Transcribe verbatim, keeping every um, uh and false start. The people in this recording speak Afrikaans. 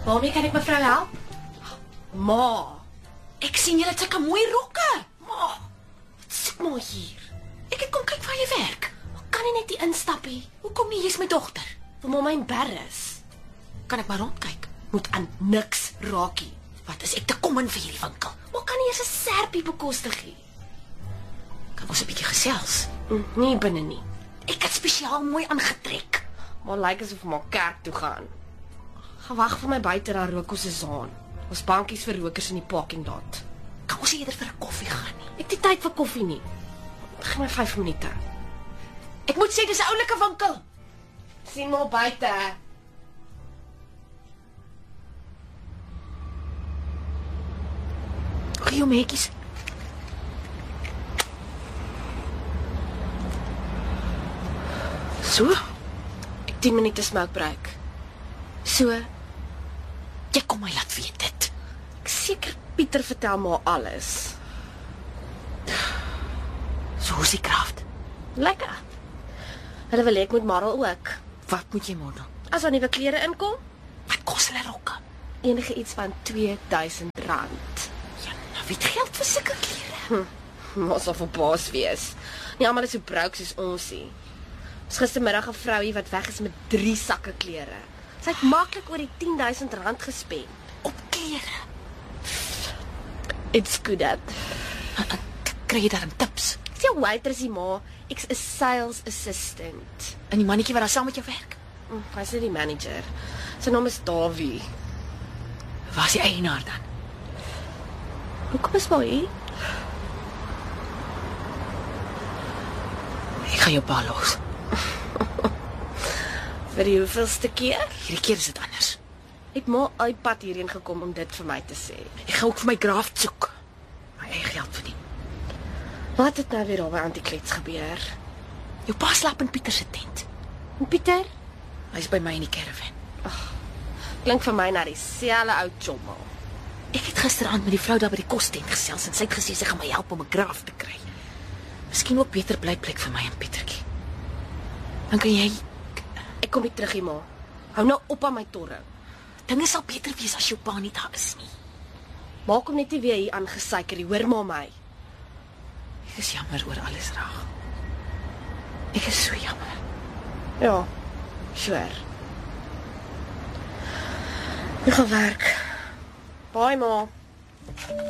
Waarmee kan ek mevrou help? Ma, Ek sien julle het sulke mooi rokke. ma, wat sit maar hier? Ek het kom kyk waar jy werk. Kan nie net die instappie? Hoekom nie, jy's my dogter? Vir mamma embarrass. Kan ek maar rondkyk? Moet aan niks raakie. Wat is ek te kom in vir hierdie winkel? Maar kan nie eers 'n serpie bekostig nie. Kan ons 'n bietjie gesels? Mm, nie binne nie. Ek het spesiaal mooi aangetrek. Maar lyk asof maar kerk toe gaan. Gewag vir my buite daar rook ons se aan. Ons bankies vir rokers in die parking lot. Kan ons eerder vir 'n koffie gaan nie? Ek het nie tyd vir koffie nie. Gee my vyf minute. Ek moet sê dis 'n oulike winkel. Sien maar buite. Goeie meetjies. So, Ek tien minute smoke break. so. Jy kom my laat weet dit. Ek seker Pieter vertel maar alles. So hoe's die kraft? Lekker. Hulle wil hê ek moet model ook. Wat moet jy model? As daar nuwe klere inkom, Wat kos hulle rokke? enige iets van twee duisend rand. Ja, nou wie het geld vir sulke klere? Ons sal verbaas wees. Nie almal is so broke soos ons nie. Ons gistermiddag 'n vrou hier wat weg is met drie sakke klere. Sy het maklik oor die tien duisend rand gespend. Op klere. It's good at. Kry jy daarin tips? Ek sê waitressie ma, ek's 'n sales assistant. En die mannetjie wat daar saam met jou werk? Mm, Hy's nie die manager. Sy naam is Davie. Waar is die eienaar dan? Hoekom is maar hier? Ek gaan jou pa los. Vir die hoeveelste keer? Hierdie keer is dit anders. Het ma uit pad hierheen gekom om dit vir my te sê. Ek gaan ook vir my graft soek. My eie geld verdien. Wat het nou weer daar by Antiklets gebeur? Jou pa slaap in Pieter se tent. En Pieter? Hy's by my in die caravan. Klink vir my na dieselfde ou chommel. Ek het gisteraand met die vrou daar by die kostent gesels en sy het gesê sy gaan my help om 'n graaf te kry. Miskien ook beter blyplek vir my en Pietertjie. Dan kan jy Ek kom nie terug hier, ma. Hou nou op aan my torre. dinge sal beter wees as jou pa nie daar is nie. Maak hom net nie weer hier aangesuiker, hoor maar my. Ek is jammer oor alles, Raag. Ek is so jammer. Ja, sure. Ek gaan werk. Bye, ma.